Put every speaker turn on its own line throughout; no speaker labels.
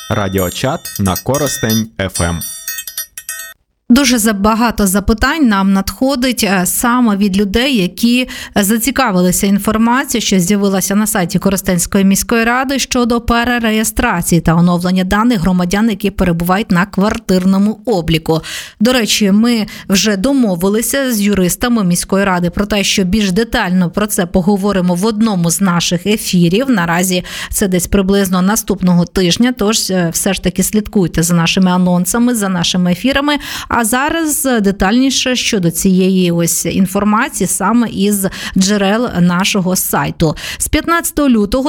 Радіочат на Коростень ФМ.
Дуже багато запитань нам надходить саме від людей, які зацікавилися інформацією, що з'явилася на сайті Коростенської міської ради щодо перереєстрації та оновлення даних громадян, які перебувають на квартирному обліку. До речі, ми вже домовилися з юристами міської ради про те, що більш детально про це поговоримо в одному з наших ефірів. Наразі це десь приблизно наступного тижня, тож все ж таки слідкуйте за нашими анонсами, за нашими ефірами. А зараз детальніше щодо цієї ось інформації саме із джерел нашого сайту. З 15 лютого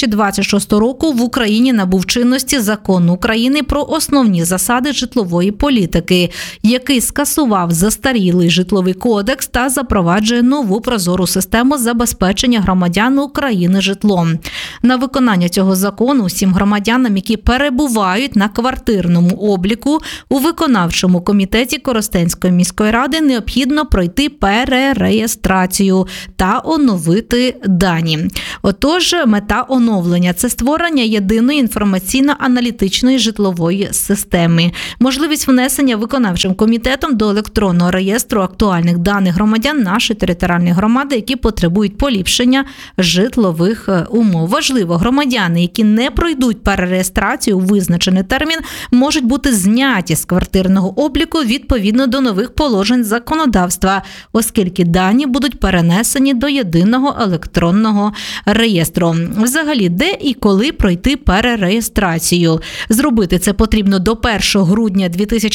2026 року в Україні набув чинності Закон України про основні засади житлової політики, який скасував застарілий житловий кодекс та запроваджує нову прозору систему забезпечення громадян України житлом. На виконання цього закону усім громадянам, які перебувають на квартирному обліку у виконавчому комітеті Коростенської міської ради, необхідно пройти перереєстрацію та оновити дані. Отож, мета оновлення – це створення єдиної інформаційно-аналітичної житлової системи. Можливість внесення виконавчим комітетом до електронного реєстру актуальних даних громадян нашої територіальної громади, які потребують поліпшення житлових умов. Важливо, громадяни, які не пройдуть перереєстрацію у визначений термін, можуть бути зняті з квартирного обліку відповідно до нових положень законодавства, оскільки дані будуть перенесені до єдиного електронного реєстру. Взагалі, де і коли пройти перереєстрацію? Зробити це потрібно до 1 грудня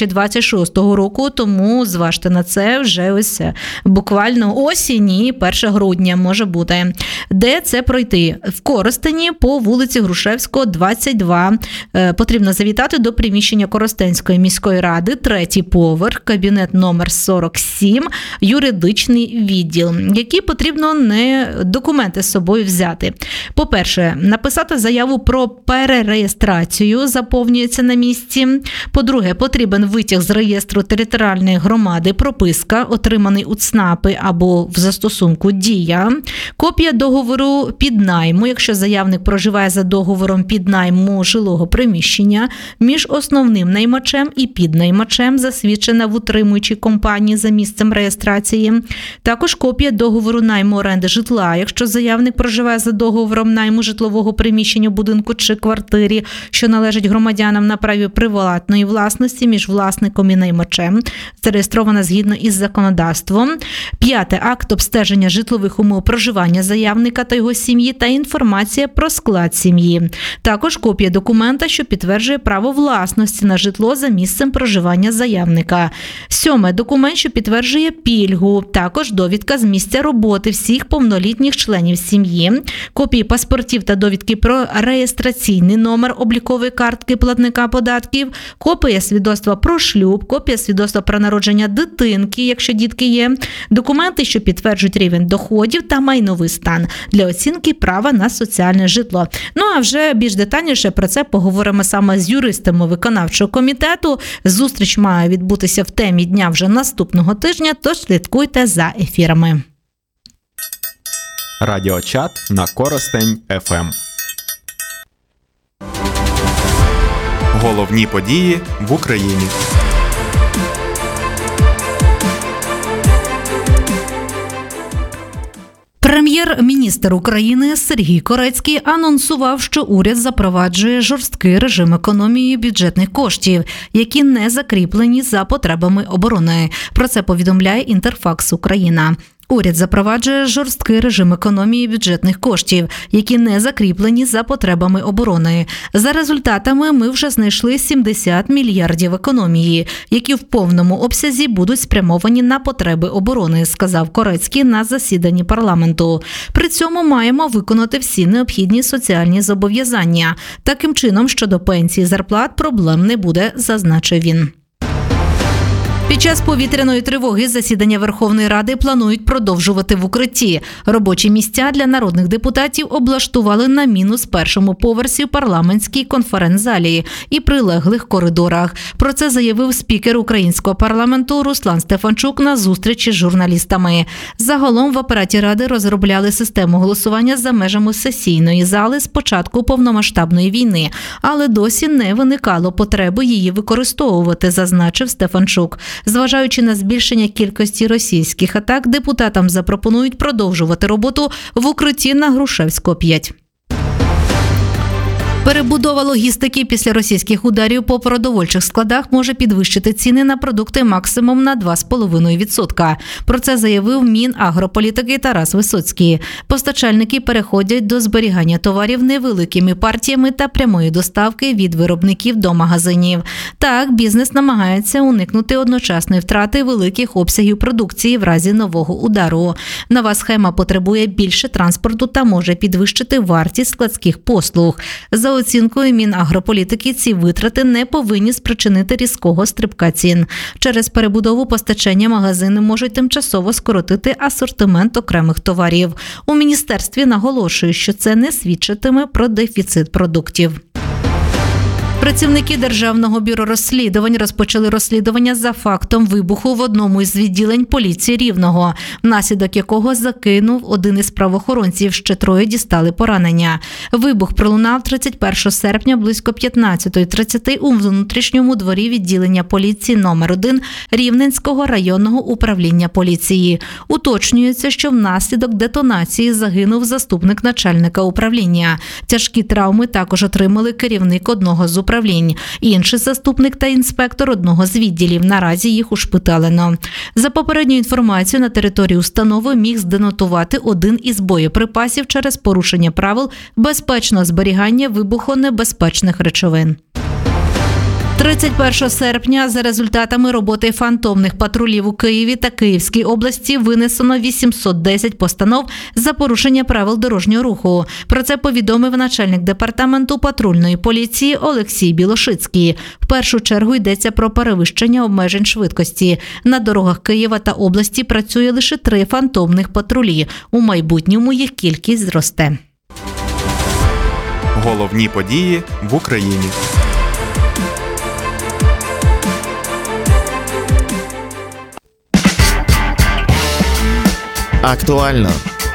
2026 року, тому зважте на це вже ось буквально осінь і 1 грудня може бути. Де це пройти? В Коростені по вулиці Грушевського, 22. Потрібно завітати до приміщення Коростенської міської ради, 3-й поверх, кабінет номер 47, юридичний відділ. Які потрібно документи з собою взяти? По-перше, написати заяву про перереєстрацію, заповнюється на місці. По-друге, потрібен витяг з реєстру територіальної громади, прописка, отриманий у ЦНАПі або в застосунку «Дія», копія договору піднайму, якщо заявник проживає за договором піднайму жилого приміщення між основним наймачем і піднаймачем, засвідчена в утримуючій компанії за місцем реєстрації. Також копія договору найму оренди житла, якщо заявник проживає за договором найму житлового приміщення, будинку чи квартирі, що належить громадянам на праві приватної власності між власником і наймачем, зареєстрована згідно із законодавством. 5. Акт обстеження житлових умов проживання заявника та його сім'ї та інформація про склад сім'ї. Також копія документа, що підтверджує право власності на житло за місцем проживання заявника. 7. Документ, що підтверджує пільгу. Також довідка з місця роботи всіх повнолітніх членів сім'ї. Копії паспортів та довідки про реєстраційний номер облікової картки платника податків. Копія свідоцтва про шлюб. Копія свідоцтва про народження дитинки, якщо дітки є. Документи, що підтверджують рівень доходів та майновий стан для оцінки права на соціальне житло. Ну а вже більш детальніше про це поговоримо саме з юристами виконавчого комітету. Зустріч має відбутися в темі дня вже наступного тижня, тож слідкуйте за ефірами.
Радіочат на Коростень ФМ. Головні події в Україні.
Прем'єр-міністр України Сергій Корецький анонсував, що уряд запроваджує жорсткий режим економії бюджетних коштів, які не закріплені за потребами оборони. Про це повідомляє Інтерфакс Україна. Уряд запроваджує жорсткий режим економії бюджетних коштів, які не закріплені за потребами оборони. За результатами ми вже знайшли 70 мільярдів економії, які в повному обсязі будуть спрямовані на потреби оборони, сказав Корецький на засіданні парламенту. При цьому маємо виконати всі необхідні соціальні зобов'язання. Таким чином, щодо пенсій і зарплат проблем не буде, зазначив він. Під час повітряної тривоги засідання Верховної Ради планують продовжувати в укритті. Робочі місця для народних депутатів облаштували на мінус першому поверсі в парламентській конференц-залі і прилеглих коридорах. Про це заявив спікер українського парламенту Руслан Стефанчук на зустрічі з журналістами. Загалом в апараті Ради розробляли систему голосування за межами сесійної зали з початку повномасштабної війни, але досі не виникало потреби її використовувати, зазначив Стефанчук. Зважаючи на збільшення кількості російських атак, депутатам запропонують продовжувати роботу в укритті на Грушевського, 5. Перебудова логістики після російських ударів по продовольчих складах може підвищити ціни на продукти максимум на 2,5%. Про це заявив Мінагрополітики Тарас Висоцький. Постачальники переходять до зберігання товарів невеликими партіями та прямої доставки від виробників до магазинів. Так, бізнес намагається уникнути одночасної втрати великих обсягів продукції в разі нового удару. Нова схема потребує більше транспорту та може підвищити вартість складських послуг. За оцінкою Мінагрополітики, ці витрати не повинні спричинити різкого стрибка цін. Через перебудову постачання магазини можуть тимчасово скоротити асортимент окремих товарів. У міністерстві наголошують, що це не свідчитиме про дефіцит продуктів. Працівники Державного бюро розслідувань розпочали розслідування за фактом вибуху в одному із відділень поліції Рівного, внаслідок якого загинув один із правоохоронців, ще 3 дістали поранення. Вибух пролунав 31 серпня близько 15:30 у внутрішньому дворі відділення поліції номер 1 Рівненського районного управління поліції. Уточнюється, що внаслідок детонації загинув заступник начальника управління. Тяжкі травми також отримали керівник одного з управлінь, інший заступник та інспектор одного з відділів. Наразі їх ушпиталено. За попередньою інформацією, на території установи міг зденотувати один із боєприпасів через порушення правил безпечного зберігання вибухонебезпечних речовин. 31 серпня за результатами роботи фантомних патрулів у Києві та Київській області винесено 810 постанов за порушення правил дорожнього руху. Про це повідомив начальник департаменту патрульної поліції Олексій Білошицький. В першу чергу йдеться про перевищення обмежень швидкості. На дорогах Києва та області працює лише 3 фантомних патрулі. У майбутньому їх кількість зросте.
Головні події в Україні.
Актуально.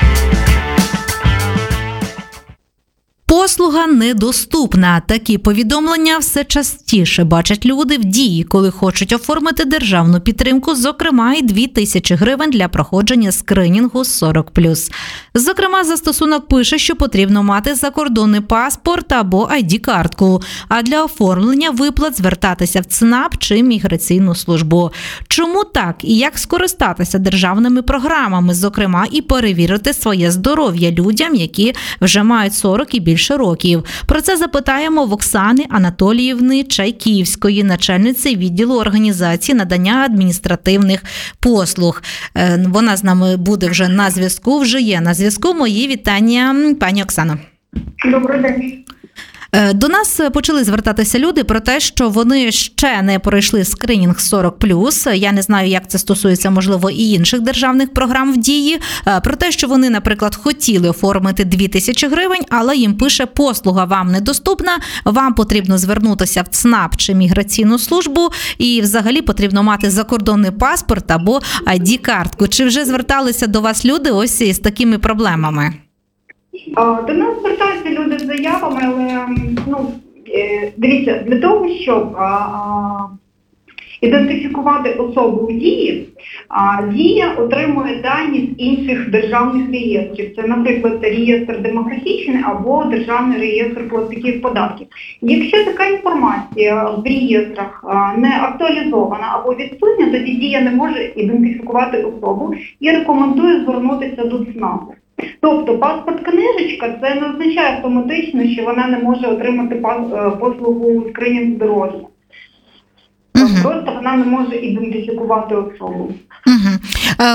Послуга недоступна. Такі повідомлення все частіше бачать люди в дії, коли хочуть оформити державну підтримку, зокрема і 2000 гривень для проходження скринінгу 40+. Зокрема, застосунок пише, що потрібно мати закордонний паспорт або ID-картку, а для оформлення виплат звертатися в ЦНАП чи міграційну службу. Чому так і як скористатися державними програмами, зокрема і перевірити своє здоров'я людям, які вже мають 40 і більше років? Про це запитаємо в Оксани Анатоліївни Чайківської, начальниці відділу організації надання адміністративних послуг. Вона з нами буде вже на зв'язку, вже є на зв'язку. Мої вітання, пані Оксано.
Добрий день.
До нас почали звертатися люди про те, що вони ще не пройшли скринінг 40+. Я не знаю, як це стосується, можливо, і інших державних програм в дії. Про те, що вони, наприклад, хотіли оформити 2000 гривень, але їм пише: послуга вам недоступна, вам потрібно звернутися в ЦНАП чи міграційну службу, і взагалі потрібно мати закордонний паспорт або ID-картку. Чи вже зверталися до вас люди ось із такими проблемами?
До нас звертаються люди з заявами, але дивіться, для того, щоб ідентифікувати особу у дії, дія отримує дані з інших державних реєстрів. Це, наприклад, реєстр демографічний або державний реєстр платників податків. Якщо така інформація в реєстрах не актуалізована або відсутня, тоді дія не може ідентифікувати особу і рекомендує звернутися до ЦНАПу. Тобто паспорт-книжечка – це не означає автоматично, що вона не може отримати послугу скринінг здоров'я. Просто вона не може ідентифікувати особу.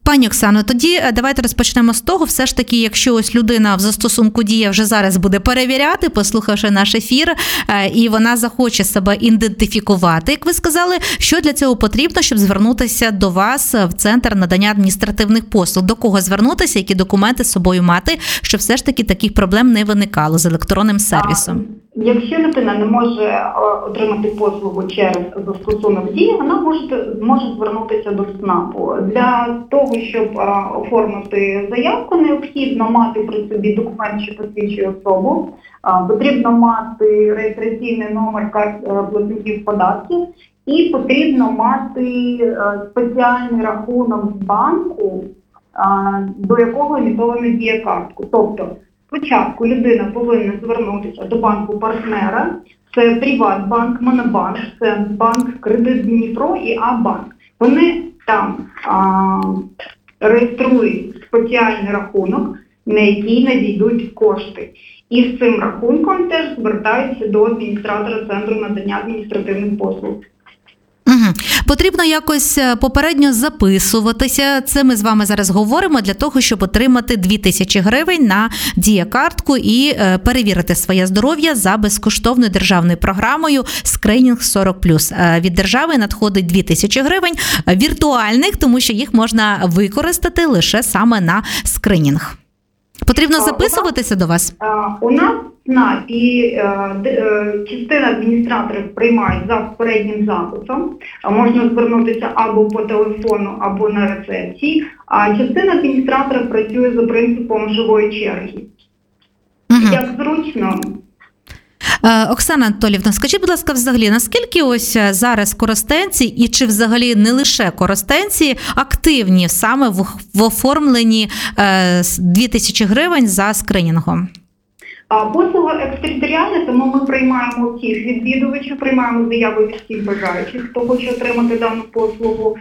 Пані Оксано, тоді давайте розпочнемо з того, все ж таки, якщо ось людина в застосунку «Дія» вже зараз буде перевіряти, послухавши наш ефір, і вона захоче себе ідентифікувати, як ви сказали, що для цього потрібно, щоб звернутися до вас в Центр надання адміністративних послуг? До кого звернутися, які документи з собою мати, щоб все ж таки таких проблем не виникало з електронним сервісом?
Якщо людина не може отримати послугу через застосунок «Дія», вона може звернутися до ЦНАПу. Для того, щоб оформити заявку, необхідно мати при собі документ, що посвідчує особу, потрібно мати реєстраційний номер платників податків і потрібно мати спеціальний рахунок з банку, до якого емітовано Дія-картку. Тобто, спочатку людина повинна звернутися до банку-партнера, це Приватбанк, Монобанк, Центробанк, Кредит Дніпро і А-банк. Вони там реєструють спеціальний рахунок, на який надійдуть кошти. І з цим рахунком теж звертаються до адміністратора Центру надання адміністративних послуг.
Угу. Потрібно якось попередньо записуватися. Це ми з вами зараз говоримо для того, щоб отримати 2000 гривень на Дія-картку і перевірити своє здоров'я за безкоштовною державною програмою «Скринінг 40+». Від держави надходить 2000 гривень віртуальних, тому що їх можна використати лише саме на скринінг. Потрібно записуватися до вас?
У нас на частина адміністраторів приймають за попереднім записом. Можна звернутися або по телефону, або на рецепції. А частина адміністраторів працює за принципом живої черги. Як зручно.
Оксана Анатоліївна, скажіть, будь ласка, взагалі, наскільки ось зараз коростенці, і чи взагалі не лише коростенці, активні саме в оформленні 2000 гривень за скринінгом?
Послуга екстериторіальна, тому ми приймаємо всіх відвідувачів, приймаємо заяви від всіх бажаючих, хто хоче отримати дану послугу.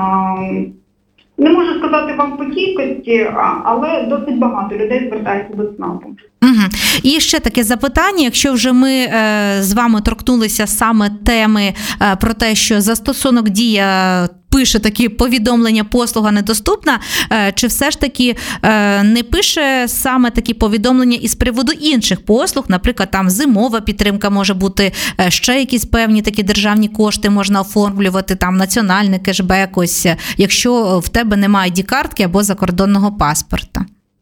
Не можу сказати вам по кількості, але досить багато людей звертається до ЦНАПу.
Угу. І ще таке запитання, якщо вже ми з вами торкнулися саме теми про те, що застосунок «Дія» пише такі повідомлення «послуга недоступна», чи все ж таки не пише саме такі повідомлення із приводу інших послуг, наприклад, там зимова підтримка може бути, ще якісь певні такі державні кошти можна оформлювати, там національний кешбек, ось, якщо в тебе немає ID-картки або закордонного паспорта?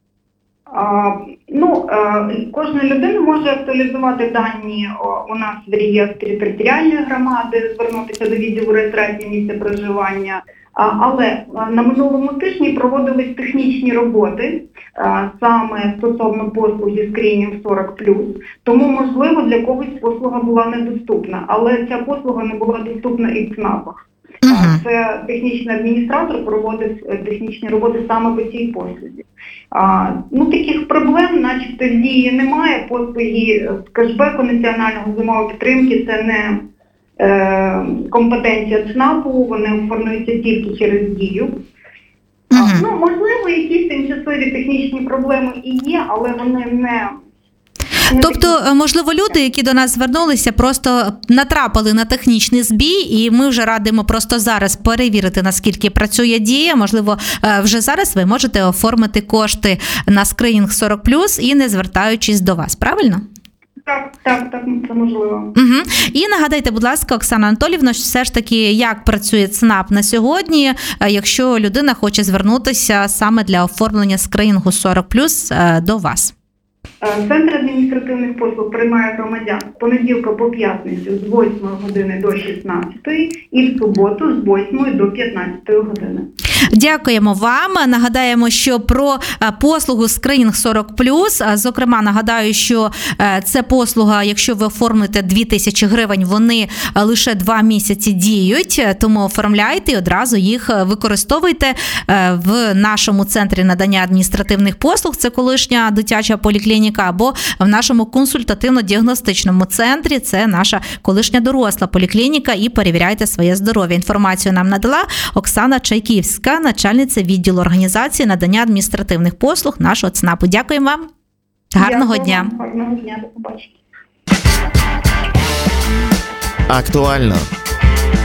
Кожна людина може актуалізувати дані у нас в реєстрі територіальної громади, звернутися до відділу реєстрації місця проживання. Але на минулому тижні проводились технічні роботи саме стосовно послуг зі скринінг 40+. Тому, можливо, для когось послуга була недоступна, але ця послуга не була доступна і в ЦНАПах. Це технічний адміністратор проводив технічні роботи саме по цій послузі. Таких проблем, начебто, в «Дії» немає. Послуги з кешбеку національного зимової підтримки – це не компетенція ЦНАПу, вони оформлюються тільки через «Дію». Можливо, якісь тимчасові технічні проблеми і є, але вони не...
Тобто, можливо, люди, які до нас звернулися, просто натрапили на технічний збій, і ми вже радимо просто зараз перевірити, наскільки працює «Дія». Можливо, вже зараз ви можете оформити кошти на скринінг 40+, і не звертаючись до вас, правильно?
Так, це можливо.
Угу. І нагадайте, будь ласка, Оксана Анатоліївна, все ж таки, як працює ЦНАП на сьогодні, якщо людина хоче звернутися саме для оформлення скринінгу 40+, до вас?
Центр адміністративних послуг приймає громадян з понеділка по п'ятницю з 8 години до 16 і в суботу з 8 до 15 години.
Дякуємо вам. Нагадаємо, що про послугу скринінг 40+, зокрема, нагадаю, що це послуга, якщо ви оформите 2000 гривень, вони лише 2 місяці діють, тому оформляйте і одразу їх використовуйте в нашому центрі надання адміністративних послуг, це колишня дитяча поліклініка, або в нашому консультативно-діагностичному центрі, це наша колишня доросла поліклініка, і перевіряйте своє здоров'я. Інформацію нам надала Оксана Чайківська, начальниця відділу організації надання адміністративних послуг нашого ЦНАПу. Дякуємо вам. Гарного дня.
Гарного дня, до побачення.
Актуально.